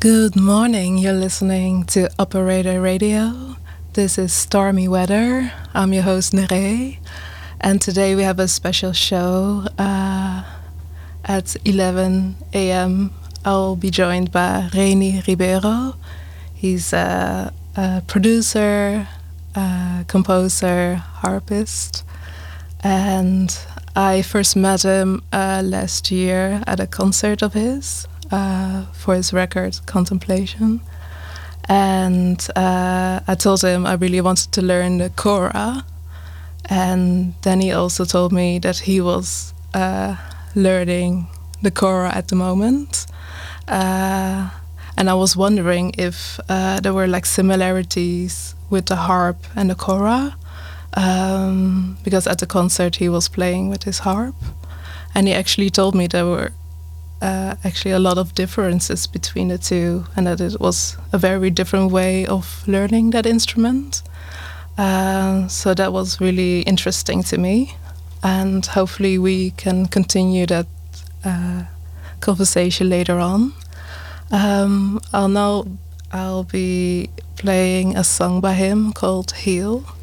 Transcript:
Good morning. You're listening to Operator Radio. This is Stormy Weather. I'm your host, Nere. And today we have a special show. At 11 a.m. I'll be joined by Reni Ribeiro. He's a producer, composer, harpist. And I first met him last year at a concert of his. For his record Contemplation, and I told him I really wanted to learn the kora, and then he also told me that he was learning the kora at the moment, and I was wondering if there were like similarities with the harp and the kora, because at the concert he was playing with his harp, and he actually told me there were actually a lot of differences between the two, and that it was a very different way of learning that instrument. So that was really interesting to me, and hopefully we can continue that conversation later on. I'll be playing a song by him called Heal.